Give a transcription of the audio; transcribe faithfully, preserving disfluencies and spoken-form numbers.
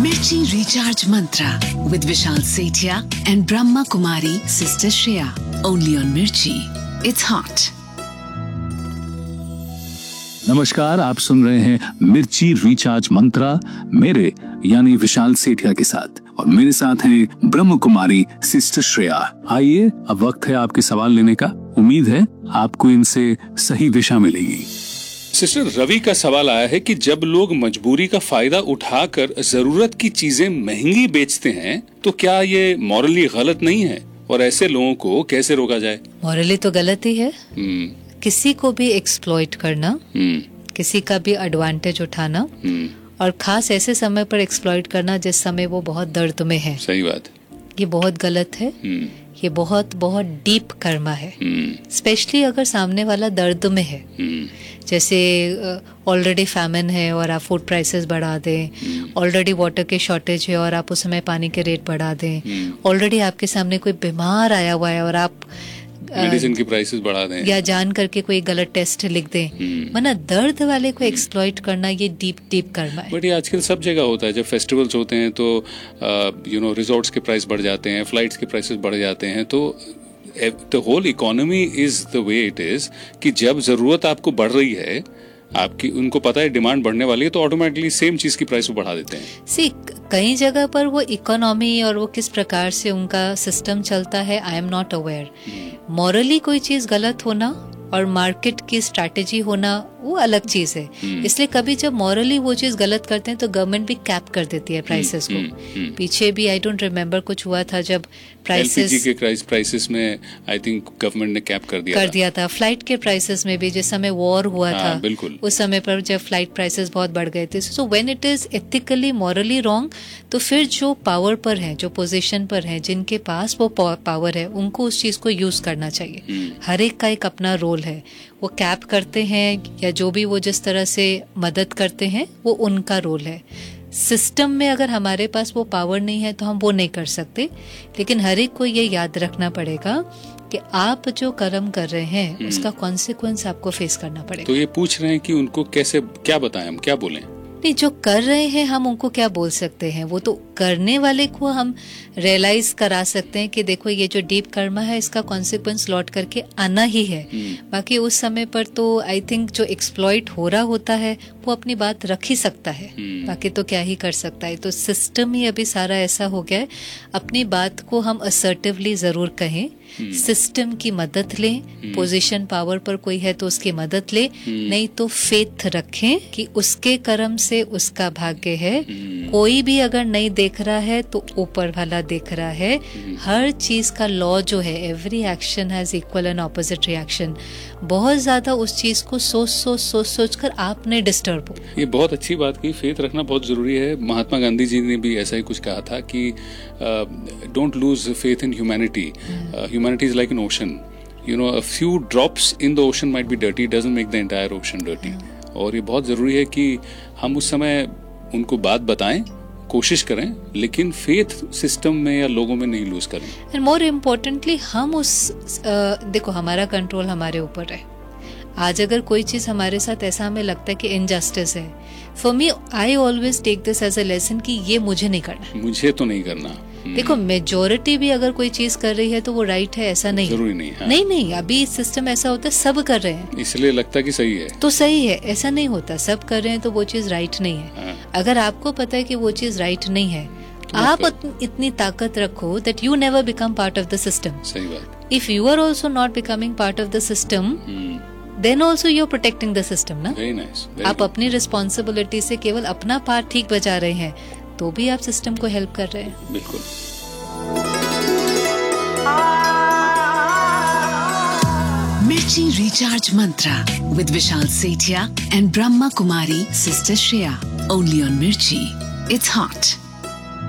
Mirchi Recharge Mantra with Vishal Sethia and Brahma Kumari Sister Shreya. Only on Mirchi. It's hot. नमस्कार, आप सुन रहे हैं मिर्ची recharge मंत्रा मेरे यानी विशाल सेठिया के साथ, और मेरे साथ हैं ब्रह्म कुमारी सिस्टर श्रेया। आइए, अब वक्त है आपके सवाल लेने का। उम्मीद है आपको इनसे सही दिशा मिलेगी। सिस्टर, रवि का सवाल आया है कि जब लोग मजबूरी का फायदा उठाकर जरूरत की चीजें महंगी बेचते हैं तो क्या ये मॉरली गलत नहीं है, और ऐसे लोगों को कैसे रोका जाए? मॉरली तो गलत ही है। किसी को भी एक्सप्लॉइट करना, किसी का भी एडवांटेज उठाना, और खास ऐसे समय पर एक्सप्लॉइट करना जिस समय वो बहुत दर्द में है। सही बात। ये बहुत गलत है। ये बहुत बहुत डीप कर्मा है, स्पेशली अगर सामने वाला दर्द में है। जैसे ऑलरेडी फैमिन है और आप फूड प्राइसेस बढ़ा दें, ऑलरेडी वाटर के शॉर्टेज है और आप उस समय पानी के रेट बढ़ा दें, ऑलरेडी आपके सामने कोई बीमार आया हुआ है और आप मेडिसिन की प्राइसेस बढ़ा दें, या जान करके कोई गलत टेस्ट लिख दें। वरना दर्द वाले को एक्सप्लॉइट करना ये डीप डीप करना है। बट ये आजकल सब जगह होता है। जब फेस्टिवल्स होते हैं तो यू नो रिजॉर्ट्स के प्राइस बढ़ जाते हैं, फ्लाइट्स के प्राइसेस बढ़ जाते हैं। तो the whole economy is the way it is कि जब जरूरत आपको बढ़ रही है, आपकी उनको पता है डिमांड बढ़ने वाली है, तो ऑटोमेटिकली सेम चीज की प्राइस वो बढ़ा देते हैं। सी कई जगह पर वो इकोनॉमी और वो किस प्रकार से उनका सिस्टम चलता है, I am not aware. Morally कोई चीज गलत होना और मार्केट की स्ट्रैटेजी होना वो अलग चीज है। इसलिए कभी जब मॉरली वो चीज गलत करते हैं तो गवर्नमेंट भी कैप कर देती है प्राइसेस को। पीछे भी आई डोंट रिमेम्बर कुछ हुआ था जब प्राइसेस एलपीजी के प्राइसेस में आई थिंक गवर्नमेंट ने कैप कर दिया कर था। दिया था। फ्लाइट के प्राइसेस में भी जिस समय वॉर हुआ हाँ, था, बिल्कुल उस समय पर जब फ्लाइट प्राइसेस बहुत बढ़ गए थे। So when it is ethically morally wrong, तो फिर जो पावर पर है, जो पोजीशन पर है, जिनके पास वो पावर है, उनको उस चीज को यूज करना चाहिए। हर एक का एक अपना रोल है। वो कैप करते हैं या जो भी वो जिस तरह से मदद करते हैं वो उनका रोल है। सिस्टम में अगर हमारे पास वो पावर नहीं है तो हम वो नहीं कर सकते। लेकिन हर एक को ये याद रखना पड़ेगा कि आप जो कर्म कर रहे हैं उसका कॉन्सिक्वेंस आपको फेस करना पड़ेगा। तो ये पूछ रहे हैं कि उनको कैसे, क्या बताएं, हम क्या बोलें? नहीं, जो कर रहे हैं हम उनको क्या बोल सकते हैं, वो तो करने वाले को हम रियलाइज करा सकते हैं कि देखो ये जो डीप कर्मा है इसका कॉन्सिक्वेंस लौट करके आना ही है। बाकी उस समय पर तो आई थिंक जो एक्सप्लॉइट हो रहा होता है वो अपनी बात रख ही सकता है, बाकी तो क्या ही कर सकता है। तो सिस्टम ही अभी सारा ऐसा हो गया है। अपनी बात को हम असर्टिवली जरूर कहें, सिस्टम की मदद लें, पोजीशन पावर पर कोई है तो उसकी मदद ले, नहीं तो फेथ रखें कि उसके कर्म से उसका भाग्य है। कोई भी अगर नहीं देख रहा है तो ऊपर वाला देख रहा है। हर चीज का लॉ जो है, every action has equal and opposite reaction. बहुत ज्यादा उस चीज को सोच सोच सोच सोच कर आप नहीं डिस्टर्ब हो। ये बहुत अच्छी बात की, फेथ रखना बहुत जरूरी है। महात्मा गांधी जी ने भी ऐसा ही कुछ कहा था कि don't lose faith in humanity, humanity is like an ocean, you know a few drops in the ocean might be dirty, doesn't make the entire ocean dirty. और ये बहुत जरूरी है कि हम उस समय उनको बात बताएं, कोशिश करें, लेकिन फेथ सिस्टम में या लोगों में नहीं लूज करें। एंड मोर इम्पोर्टेंटली हम उस uh, देखो, हमारा कंट्रोल हमारे ऊपर है। आज अगर कोई चीज हमारे साथ ऐसा हमें लगता है कि इनजस्टिस है, for me I always take this as a lesson कि ये मुझे नहीं करना, मुझे तो नहीं करना। देखो, मेजोरिटी भी अगर कोई चीज कर रही है तो वो राइट है, ऐसा नहीं जरूरी नहीं। हाँ। नहीं नहीं, अभी सिस्टम ऐसा होता है सब कर रहे हैं इसलिए लगता है कि सही है तो सही है, ऐसा नहीं होता। सब कर रहे हैं तो वो चीज राइट नहीं है। हाँ। अगर आपको पता है कि वो चीज राइट नहीं है, तो आप इतनी ताकत रखो that you never become part of the system. सही बात। If you are also not becoming part of the system, then also you are protecting the system ना। Very nice, very आप अपनी रिस्पॉन्सिबिलिटी से केवल अपना पार्ट ठीक बजा रहे हैं तो भी आप सिस्टम को हेल्प कर रहे हैं। बिल्कुल। Mirchi Recharge Mantra with Vishal Sethia and Brahma Kumari Sister Shreya. Only on Mirchi. It's hot.